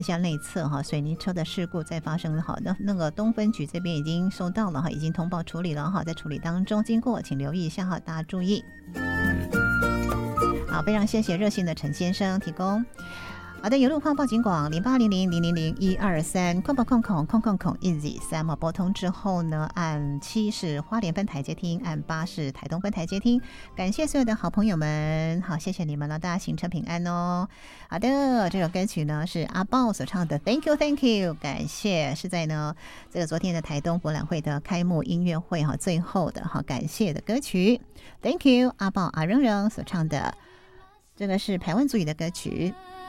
像内侧水泥车的事故再发生了，那个东分局这边已经收到了，已经通报处理了，在处理当中，经过请留意一下，大家注意。好，非常谢谢热心的陈先生提供。好的，有路况报警广0800000123，空1Z3，拨通之后呢，按7是花莲分台接听，按8是台东分台接听。感谢所有的好朋友们，好，谢谢你们了，大家行车平安哦。好的，这首歌曲呢是阿豹所唱的 Thank You Thank You， 感谢，是在呢这个昨天的台东博览会的开幕音乐会最后的感谢的歌曲 Thank You， 阿豹阿仍仍所唱的，这个是排湾族语的歌曲。